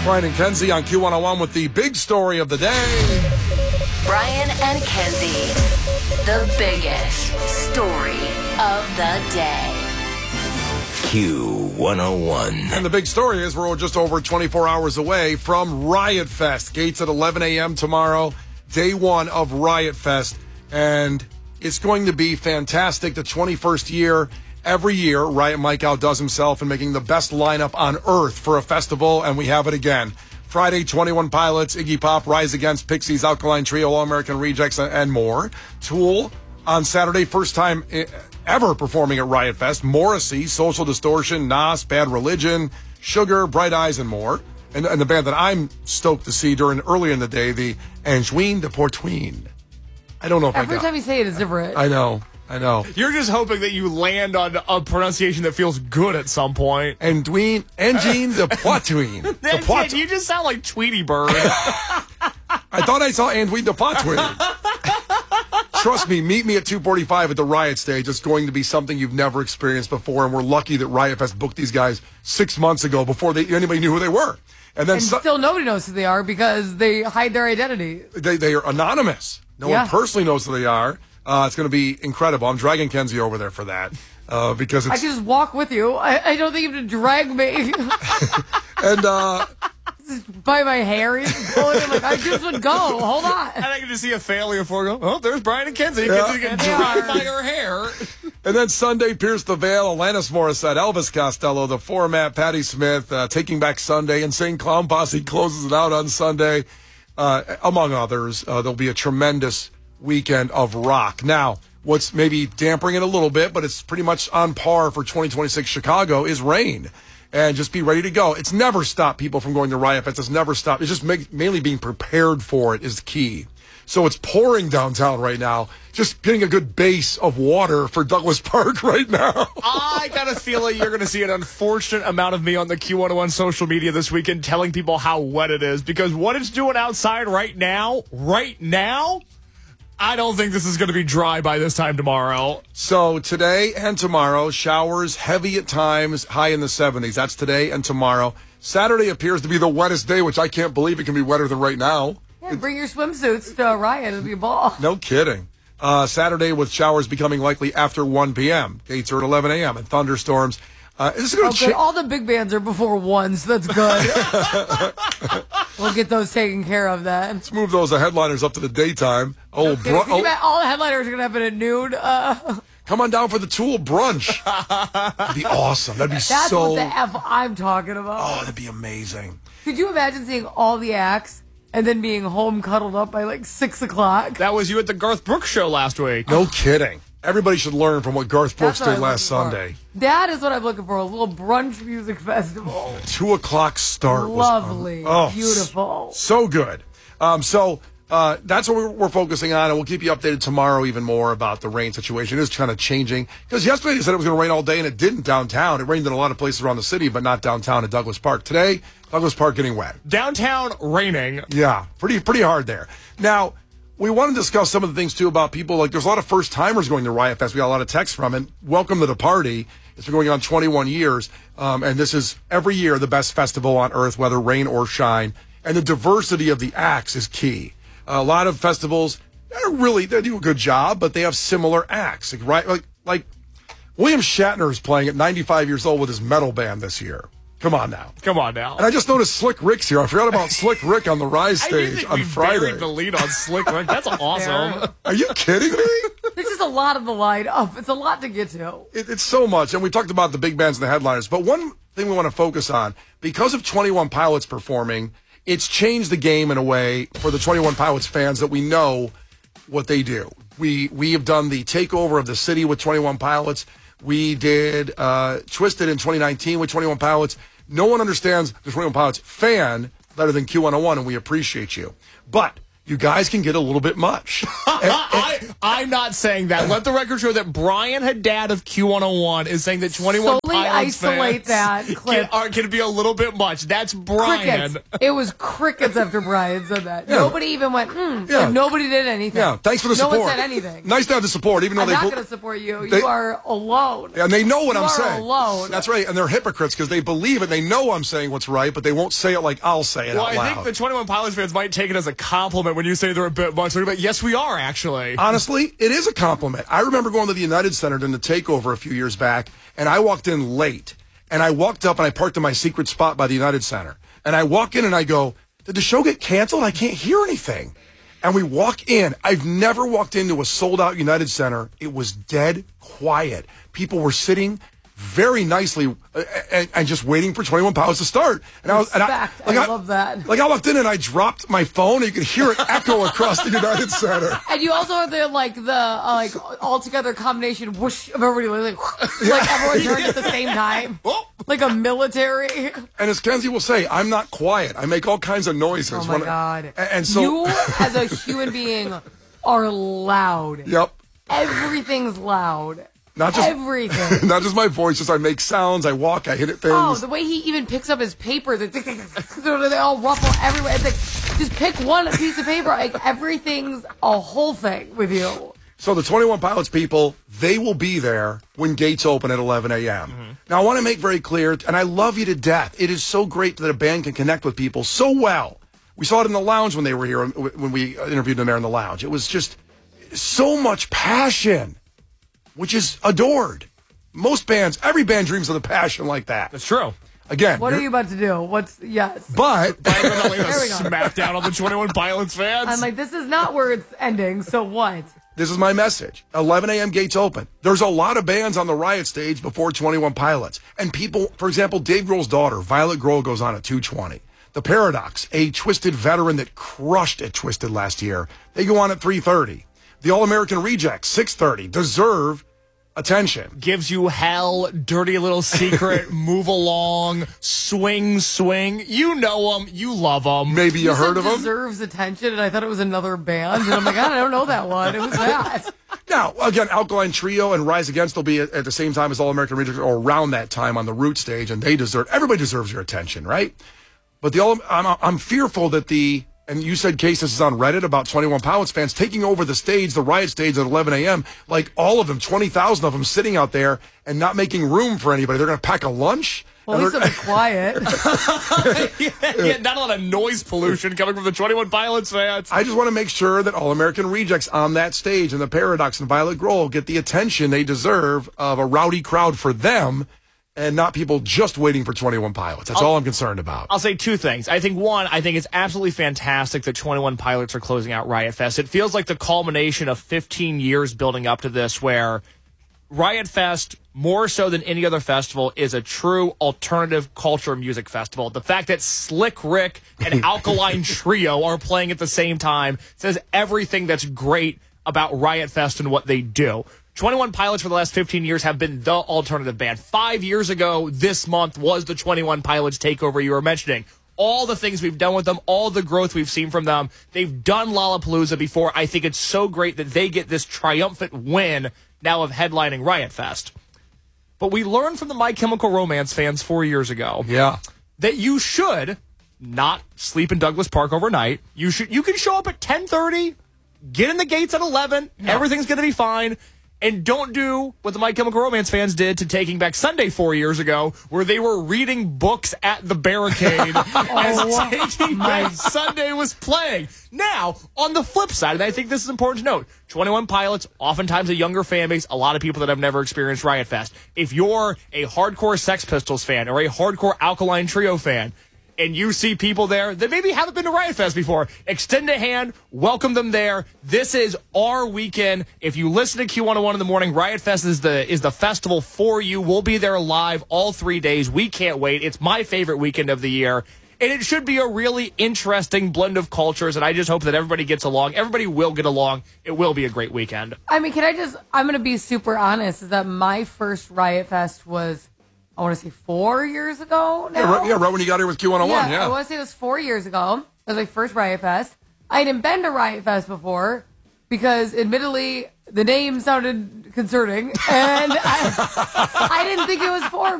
Brian and Kenzie on Q101 with the big story of the day. Brian and Kenzie, the biggest story of the day. Q101. And the big story is we're just over 24 hours away from Riot Fest. Gates at 11 a.m. tomorrow, day one of Riot Fest. And it's going to be fantastic. The 21st year. Every year, Riot Mike outdoes himself in making the best lineup on earth for a festival, and we have it again. Friday, 21 Pilots, Iggy Pop, Rise Against, Pixies, Alkaline Trio, All American Rejects, and more. Tool on Saturday, first time ever performing at Riot Fest. Morrissey, Social Distortion, Nas, Bad Religion, Sugar, Bright Eyes, and more. And the band that I'm stoked to see early in the day, the Anjouin de Portween. I don't know if Every time you say it, it's different. I know. You're just hoping that you land on a pronunciation that feels good at some point. Anjouin de Portween. You just sound like Tweety Bird. I thought I saw Anjouin de Portween. Trust me, meet me at 2:45 at the Riot stage. It's going to be something you've never experienced before, and we're lucky that Riot Fest booked these guys 6 months ago before anybody knew who they were. And still nobody knows who they are because they hide their identity. They are anonymous. No one personally knows who they are. It's going to be incredible. I'm dragging Kenzie over there for that because I can just walk with you. I don't think you have to drag me. And just by my hair, he's pulling it like I just would go. Hold on. And I can just see a failure for go. Oh, there's Brian and Kenzie. Yeah. Kenzie can drive by her hair. And then Sunday, Pierce the Veil, Alanis Morissette, Elvis Costello, The Format, Patti Smith, Taking Back Sunday, Insane Clown Posse closes it out on Sunday, among others. There'll be a tremendous weekend of rock. Now, what's maybe dampering it a little bit, but it's pretty much on par for 2026 Chicago, is rain. And just be ready to go. It's never stopped people from going to Riot Fest. It's never stopped. It's just mainly being prepared for it is key. So it's pouring downtown right now. Just getting a good base of water for Douglas Park right now. I got a feeling you're going to see an unfortunate amount of me on the Q101 social media this weekend telling people how wet it is. Because what it's doing outside right now, I don't think this is going to be dry by this time tomorrow. So today and tomorrow, showers heavy at times, high in the 70s. That's today and tomorrow. Saturday appears to be the wettest day, which I can't believe it can be wetter than right now. Yeah, bring your swimsuits to Riot. It'll be a ball. No kidding. Saturday with showers becoming likely after 1 p.m. Gates are at 11 a.m. and thunderstorms. This is going to all the big bands are before 1, so that's good. We'll get those taken care of then. Let's move those headliners up to the daytime. All the headliners are going to happen at noon. Come on down for the Tool brunch. That'd be awesome. That's what the F I'm talking about. Oh, that'd be amazing. Could you imagine seeing all the acts and then being home cuddled up by like 6 o'clock? That was you at the Garth Brooks show last week. No kidding. Everybody should learn from what Garth Brooks did last Sunday. That is what I'm looking for, a little brunch music festival. 2 o'clock start. Lovely. Beautiful. So good. So that's what we're focusing on, and we'll keep you updated tomorrow even more about the rain situation. It is kind of changing. Because yesterday they said it was going to rain all day, and it didn't downtown. It rained in a lot of places around the city, but not downtown at Douglas Park. Today, Douglas Park getting wet. Downtown raining. Yeah, pretty hard there. Now, we want to discuss some of the things, too, about people. Like, there's a lot of first-timers going to Riot Fest. We got a lot of texts from it. Welcome to the party. It's been going on 21 years, and this is, every year, the best festival on earth, whether rain or shine. And the diversity of the acts is key. A lot of festivals, they do a good job, but they have similar acts. Like William Shatner is playing at 95 years old with his metal band this year. Come on now. And I just noticed Slick Rick's here. I forgot about Slick Rick on the Rise stage on Friday. Buried the lead on Slick Rick. That's awesome. Are you kidding me? There's just a lot of the lineup. It's a lot to get to. It's so much. And we talked about the big bands and the headliners. But one thing we want to focus on, because of 21 Pilots performing, it's changed the game in a way for the 21 Pilots fans that we know what they do. We have done the takeover of the city with 21 Pilots. We did Twisted in 2019 with 21 Pilots. No one understands the 21 Pilots fan better than Q101, and we appreciate you. But you guys can get a little bit much. I'm not saying that. Let the record show that Brian Haddad of Q101 is saying that 21 Solely Pilots isolate fans that clip. can be a little bit much. That's Brian. Crickets. It was crickets after Brian said that. Yeah. Nobody even went, Yeah. Like, nobody did anything. Yeah, thanks for the support. No one said anything. Nice to have the support, even though I'm not going to support you. they- You are alone. And they know what You I'm are saying. alone. That's right. And they're hypocrites because they believe it. They know I'm saying what's right, but they won't say it like I'll say it Well, out I loud. think the 21 Pilots fans might take it as a compliment when you say they're a bit much. But yes, we are, actually. Honestly, it is a compliment. I remember going to the United Center during the takeover a few years back, and I walked in late. And I walked up and I parked in my secret spot by the United Center. And I walk in and I go, did the show get canceled? I can't hear anything. And we walk in. I've never walked into a sold-out United Center. It was dead quiet. People were sitting very nicely and just waiting for 21 Pilots to start. And I love that. Like I walked in and I dropped my phone and you could hear it echo across the United Center. And you also have the all-together combination whoosh of everybody, like everyone turned at the same time. Like a military. And as Kenzie will say, I'm not quiet. I make all kinds of noises. Oh, my God. And so you, as a human being, are loud. Yep. Everything's loud. Not just everything. Not just my voice, just I make sounds, I walk, I hit at things. Oh, the way he even picks up his papers, they all ruffle everywhere. It's like, just pick one piece of paper. Like, everything's a whole thing with you. So the 21 Pilots people, they will be there when gates open at 11 a.m. Mm-hmm. Now, I want to make very clear, and I love you to death. It is so great that a band can connect with people so well. We saw it in the lounge when they were here, when we interviewed them there in the lounge. It was just so much passion, which is adored. Most bands, every band dreams of the passion like that. That's true. Again. What are you about to do? Yes. But. Smackdown on the 21 Pilots fans. I'm like, this is not where it's ending, so what? This is my message. 11 a.m. gates open. There's a lot of bands on the Riot stage before 21 Pilots. And people, for example, Dave Grohl's daughter, Violet Grohl, goes on at 2:20. The Paradox, a Twisted veteran that crushed at Twisted last year, they go on at 3:30. The All-American Rejects, 6:30, deserve attention. Gives you hell, Dirty Little Secret, Move Along, Swing. You know them. You love them. Maybe you heard of them. Deserves attention, and I thought it was another band. And I'm like, I don't know that one. It was that. Now, again, Alkaline Trio and Rise Against will be at the same time as All-American Rejects, or around that time on the Root stage, and everybody deserves your attention, right? But I'm fearful that and you said cases is on Reddit about 21 Pilots fans taking over the stage, the Riot stage at 11 a.m., like all of them, 20,000 of them sitting out there and not making room for anybody. They're going to pack a lunch. Well, at least it'll be quiet. yeah, not a lot of noise pollution coming from the 21 Pilots fans. I just want to make sure that All-American Rejects on that stage and the Paradox and Violet Grohl get the attention they deserve of a rowdy crowd for them, and not people just waiting for 21 Pilots. That's all I'm concerned about. I'll say two things. I think, one, I think it's absolutely fantastic that 21 Pilots are closing out Riot Fest. It feels like the culmination of 15 years building up to this, where Riot Fest, more so than any other festival, is a true alternative culture music festival. The fact that Slick Rick and Alkaline Trio are playing at the same time says everything that's great about Riot Fest and what they do. 21 Pilots for the last 15 years have been the alternative band. 5 years ago this month was the 21 Pilots takeover you were mentioning. All the things we've done with them, all the growth we've seen from them. They've done Lollapalooza before. I think it's so great that they get this triumphant win now of headlining Riot Fest. But we learned from the My Chemical Romance fans 4 years ago that you should not sleep in Douglas Park overnight. You can show up at 10:30, get in the gates at 11. Everything's going to be fine. And don't do what the My Chemical Romance fans did to Taking Back Sunday 4 years ago, where they were reading books at the barricade as Taking Back Sunday was playing. Now, on the flip side, and I think this is important to note, 21 Pilots, oftentimes a younger fan base, a lot of people that have never experienced Riot Fest. If you're a hardcore Sex Pistols fan or a hardcore Alkaline Trio fan, and you see people there that maybe haven't been to Riot Fest before, extend a hand, welcome them there. This is our weekend. If you listen to Q101 in the morning, Riot Fest is the festival for you. We'll be there live all 3 days. We can't wait. It's my favorite weekend of the year. And it should be a really interesting blend of cultures, and I just hope that everybody gets along. Everybody will get along. It will be a great weekend. I mean, I'm going to be super honest, is that my first Riot Fest was, I want to say 4 years ago now. Yeah, right when you got here with Q101, I want to say it was 4 years ago. It was my first Riot Fest. I hadn't been to Riot Fest before because, admittedly, the name sounded concerning, and I didn't think it was for